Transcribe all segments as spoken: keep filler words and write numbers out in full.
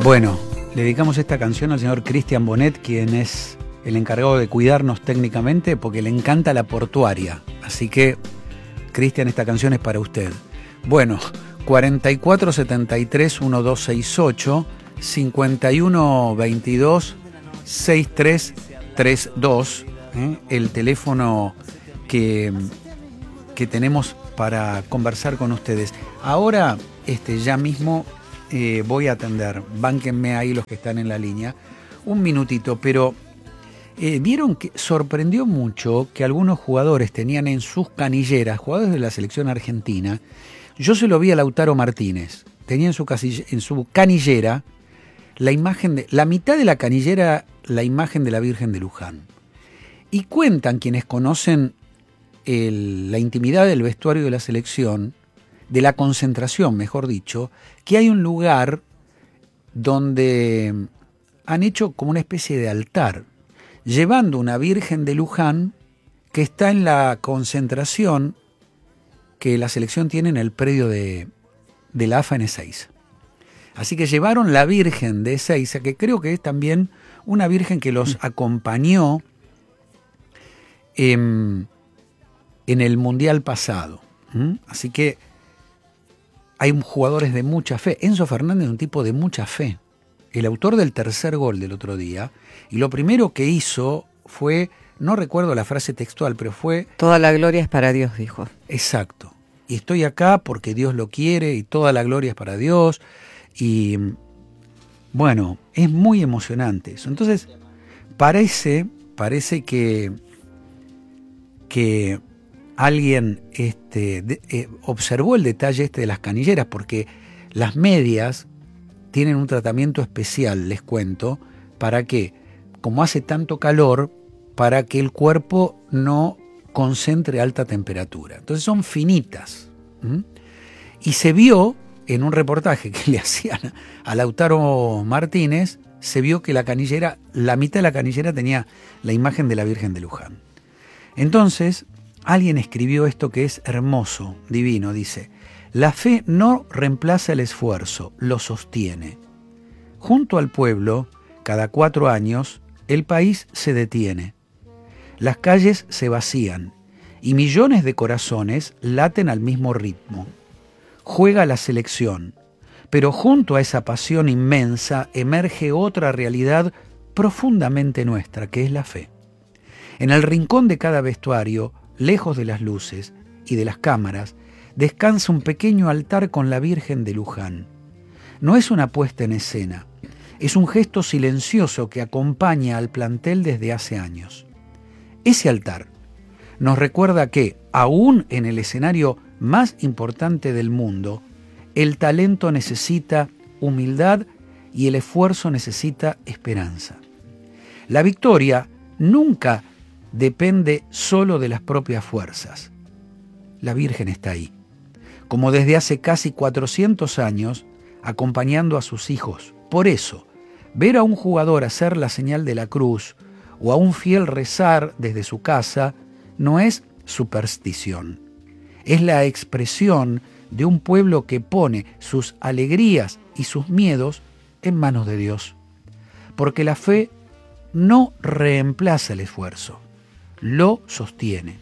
Bueno, le dedicamos esta canción al señor Cristian Bonet, quien es el encargado de cuidarnos técnicamente porque le encanta la portuaria. Así que, Cristian, esta canción es para usted. Bueno, cuarenta y cuatro setenta y tres dieciséis sesenta y ocho, cincuenta y uno veintidós sesenta y tres treinta y dos, ¿eh? El teléfono que, que tenemos para conversar con ustedes. Ahora, este, ya mismo eh, voy a atender. Bánquenme ahí los que están en la línea. Un minutito, pero eh, vieron que sorprendió mucho que algunos jugadores tenían en sus canilleras, jugadores de la selección argentina. Yo se lo vi a Lautaro Martínez. Tenía en su, casille, en su canillera la imagen de, la mitad de la canillera, la imagen de la Virgen de Luján. Y cuentan quienes conocen el, la intimidad del vestuario de la selección, de la concentración, mejor dicho, que hay un lugar donde han hecho como una especie de altar, llevando una Virgen de Luján que está en la concentración que la selección tiene en el predio de, de la A F A en Ezeiza. Así que llevaron la Virgen de Ezeiza, que creo que es también una Virgen que los acompañó en, en el Mundial pasado. ¿Mm? Así que hay jugadores de mucha fe. Enzo Fernández es un tipo de mucha fe. El autor del tercer gol del otro día, y lo primero que hizo fue, no recuerdo la frase textual, pero fue... Toda la gloria es para Dios, dijo. Exacto. Y estoy acá porque Dios lo quiere y toda la gloria es para Dios. Y bueno, es muy emocionante eso. Entonces, parece, parece que, que alguien este, de, eh, observó el detalle este de las canilleras, porque las medias tienen un tratamiento especial, les cuento, para que, como hace tanto calor, para que el cuerpo no concentre alta temperatura. Entonces son finitas. ¿Mm? Y se vio en un reportaje que le hacían a Lautaro Martínez, se vio que la canillera, la mitad de la canillera tenía la imagen de la Virgen de Luján. Entonces, alguien escribió esto que es hermoso, divino, dice: la fe no reemplaza el esfuerzo, lo sostiene. Junto al pueblo, cada cuatro años, el país se detiene. Las calles se vacían y millones de corazones laten al mismo ritmo. Juega la selección, pero junto a esa pasión inmensa emerge otra realidad profundamente nuestra, que es la fe. En el rincón de cada vestuario, lejos de las luces y de las cámaras, descansa un pequeño altar con la Virgen de Luján. No es una puesta en escena, es un gesto silencioso que acompaña al plantel desde hace años. Ese altar nos recuerda que, aún en el escenario más importante del mundo, el talento necesita humildad y el esfuerzo necesita esperanza. La victoria nunca depende solo de las propias fuerzas. La Virgen está ahí, como desde hace casi cuatrocientos años, acompañando a sus hijos. Por eso, ver a un jugador hacer la señal de la cruz o a un fiel rezar desde su casa no es superstición. Es la expresión de un pueblo que pone sus alegrías y sus miedos en manos de Dios. Porque la fe no reemplaza el esfuerzo, lo sostiene.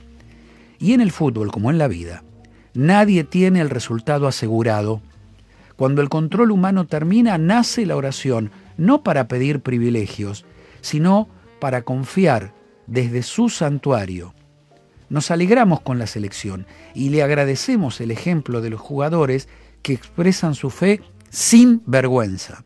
Y en el fútbol, como en la vida, nadie tiene el resultado asegurado. Cuando el control humano termina, nace la oración, no para pedir privilegios, sino para confiar desde su santuario. Nos alegramos con la selección y le agradecemos el ejemplo de los jugadores que expresan su fe sin vergüenza.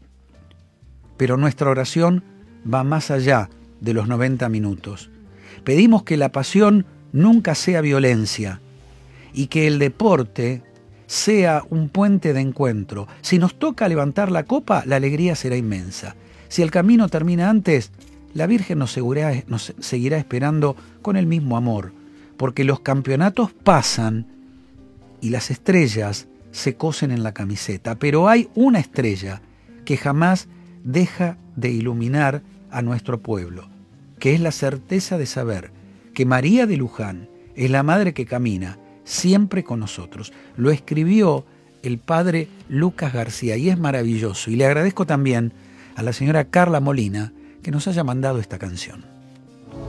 Pero nuestra oración va más allá de los noventa minutos. Pedimos que la pasión nunca sea violencia y que el deporte sea un puente de encuentro. Si nos toca levantar la copa, la alegría será inmensa. Si el camino termina antes, la Virgen nos seguirá, nos seguirá esperando con el mismo amor, porque los campeonatos pasan y las estrellas se cosen en la camiseta, pero hay una estrella que jamás deja de iluminar a nuestro pueblo, que es la certeza de saber que María de Luján es la madre que camina siempre con nosotros. Lo escribió el padre Lucas García, y es maravilloso. Y le agradezco también a la señora Carla Molina que nos haya mandado esta canción.